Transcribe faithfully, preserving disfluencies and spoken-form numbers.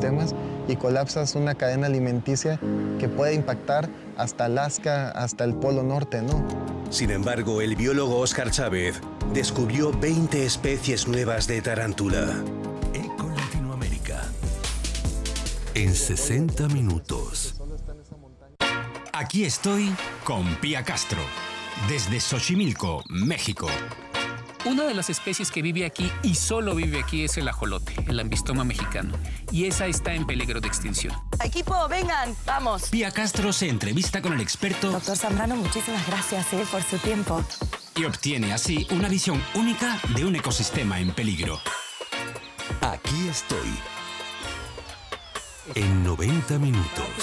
ecosistemas y colapsas una cadena alimenticia que puede impactar hasta Alaska, hasta el Polo Norte, ¿no? Sin embargo, el biólogo Óscar Chávez descubrió veinte especies nuevas de tarántula. Eco Latinoamérica. En sesenta minutos. Aquí estoy con Pía Castro, desde Xochimilco, México. Una de las especies que vive aquí y solo vive aquí es el ajolote, el ambistoma mexicano. Y esa está en peligro de extinción. Equipo, vengan, vamos. Pía Castro se entrevista con el experto. Doctor Zambrano, muchísimas gracias eh, por su tiempo. Y obtiene así una visión única de un ecosistema en peligro. Aquí estoy. En noventa minutos.